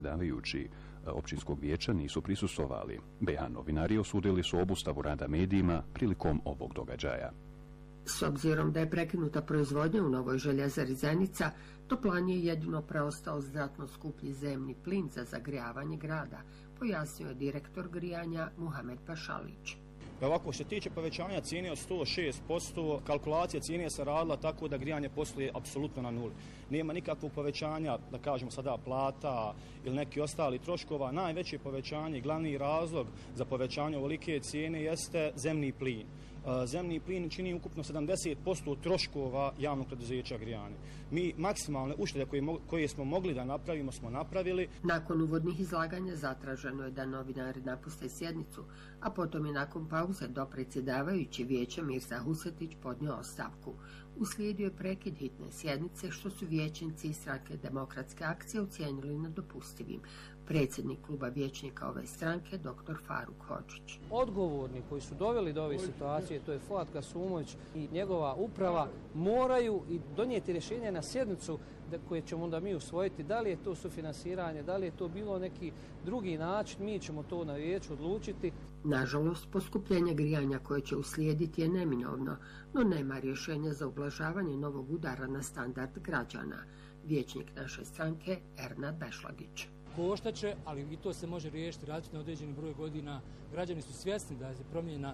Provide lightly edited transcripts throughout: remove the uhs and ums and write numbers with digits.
Predsjedavajući općinskog vijeća nisu prisustvovali. BiH novinari osudili su obustavu rada medijima prilikom ovog događaja. S obzirom da je prekinuta proizvodnja u novoj željezari Zenica, Toplan je jedino preostao znatno skuplji zemni plin za zagrijavanje grada, pojasnio je direktor grijanja Muhamed Pašalić. Ovako, što se tiče povećanja cijene od 106%, kalkulacija cijene se radila tako da grijanje posluje apsolutno na nuli. Nema nikakvog povećanja, da kažemo sada, plata ili neki ostali troškova. Najveće povećanje i glavni razlog za povećanje ovolike cijene jeste zemni plin. Zemni plin čini ukupno 70% troškova javnog preduzeća grijanja. Mi maksimalne uštede koje smo mogli da napravimo smo napravili. Nakon uvodnih izlaganja zatraženo je da novinari napuste sjednicu, a potom je nakon pauze dopredsjedavajući vijeća Mirza Husetić podnio ostavku. Uslijedio je prekid hitne sjednice, što su vijećnici iz stranke Demokratske akcije ocijenili nedopustivim. Predsjednik kluba vijećnika ove stranke, dr. Faruk Hodžić. Odgovorni koji su doveli do ove situacije, to je Fuad Kasumović i njegova uprava, moraju i donijeti rješenje na sjednicu koje ćemo onda mi usvojiti. Da li je to sufinansiranje, da li je to bilo neki drugi način, mi ćemo to na vijeću odlučiti. Nažalost, poskupljenje grijanja koje će uslijediti je neminovno, no nema rješenja za ublažavanje novog udara na standard građana. Vijećnik naše stranke, Ernad Bešlagić. Koštaće, ali i to se može riješiti različito na određeni broj godina. Građani su svjesni da je promjena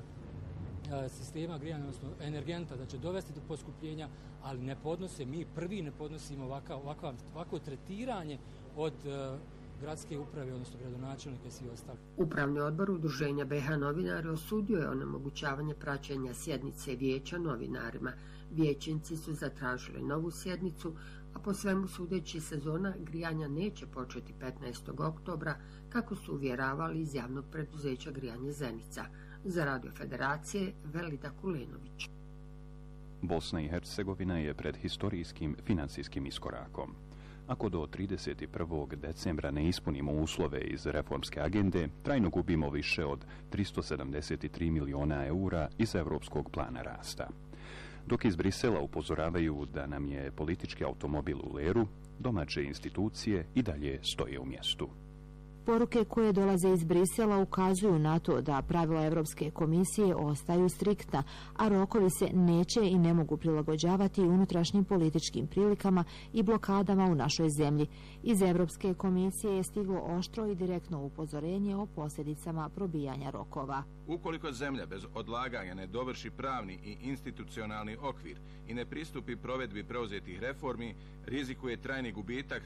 sistema grijanja, odnosno energenta, da će dovesti do poskupljenja, ali ne podnose, mi prvi ne podnosimo ovako tretiranje od gradske uprave, odnosno gradonačelnika i svi ostali. Upravni odbor Udruženja BiH novinari osudio je onemogućavanje praćenja sjednice vijeća novinarima. Vijećnici su zatražili novu sjednicu, a po svemu sudeći sezona grijanja neće početi 15. oktobra, kako su uvjeravali iz javnog preduzeća Grijanje Zenica. Za Radio Federacije, Velida Kulenović. Bosna i Hercegovina je pred historijskim financijskim iskorakom. Ako do 31. decembra ne ispunimo uslove iz reformske agende, trajno gubimo više od 373 miliona eura iz Europskog plana rasta. Dok iz Brisela upozoravaju da nam je politički automobil u leru, domaće institucije i dalje stoje u mjestu. Poruke koje dolaze iz Brisela ukazuju na to da pravila Europske komisije ostaju striktna, a rokovi se neće i ne mogu prilagođavati unutrašnjim političkim prilikama i blokadama u našoj zemlji. Iz Europske komisije je stiglo oštro i direktno upozorenje o posljedicama probijanja rokova. Ukoliko zemlja bez odlaganja ne dovrši pravni i institucionalni okvir i ne pristupi provedbi preuzetih reformi, rizikuje trajni gubitak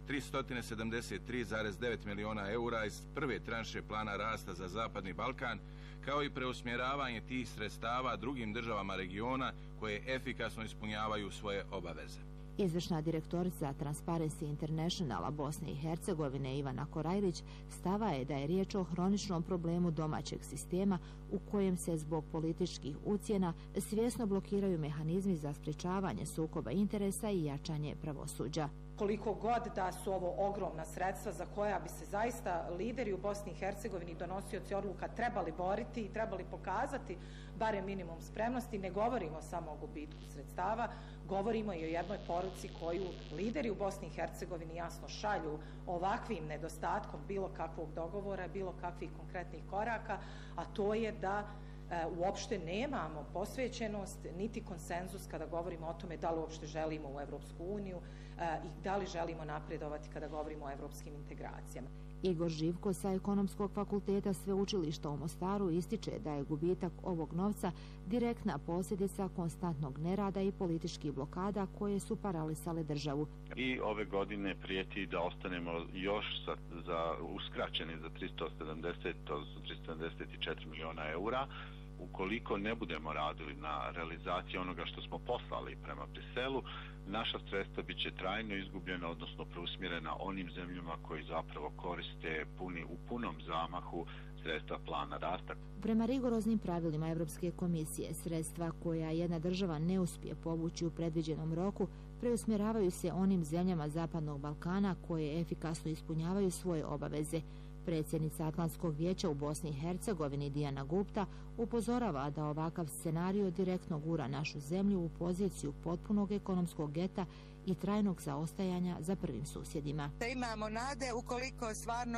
373,9 miliona eura iz prve tranše plana rasta za Zapadni Balkan, kao i preusmjeravanje tih sredstava drugim državama regiona koje efikasno ispunjavaju svoje obaveze. Izvršna direktorica Transparency Internationala Bosne i Hercegovine Ivana Korajlić stava je da je riječ o hroničnom problemu domaćeg sistema u kojem se zbog političkih ucjena svjesno blokiraju mehanizmi za sprječavanje sukoba interesa i jačanje pravosuđa. Koliko god da su ovo ogromna sredstva za koja bi se zaista lideri u Bosni i Hercegovini, donosioci odluka, trebali boriti i trebali pokazati barem minimum spremnosti, ne govorimo samo o gubitku sredstava, govorimo i o jednoj poruci koju lideri u Bosni i Hercegovini jasno šalju ovakvim nedostatkom bilo kakvog dogovora, bilo kakvih konkretnih koraka, a to je da uopšte nemamo posvećenost niti konsenzus kada govorimo o tome da li uopšte želimo u Evropsku uniju i da li želimo napredovati kada govorimo o evropskim integracijama. Igor Živko sa Ekonomskog fakulteta Sveučilišta u Mostaru ističe da je gubitak ovog novca direktna posljedica konstantnog nerada i političkih blokada koje su paralisale državu. I ove godine prijeti da ostanemo još uskraćeni za 374 miliona eura. Ukoliko ne budemo radili na realizaciji onoga što smo poslali prema Briselu, naša sredstva bit će trajno izgubljena, odnosno preusmjerena onim zemljama koji zapravo koriste u punom zamahu sredstva plana rasta. Prema rigoroznim pravilima Europske komisije, sredstva koja jedna država ne uspije povući u predviđenom roku preusmjeravaju se onim zemljama Zapadnog Balkana koje efikasno ispunjavaju svoje obaveze. Predsjednica Atlantskog vijeća u Bosni i Hercegovini Dijana Gupta upozorava da ovakav scenario direktno gura našu zemlju u poziciju potpunog ekonomskog geta i trajnog zaostajanja za prvim susjedima. Imamo nade ukoliko stvarno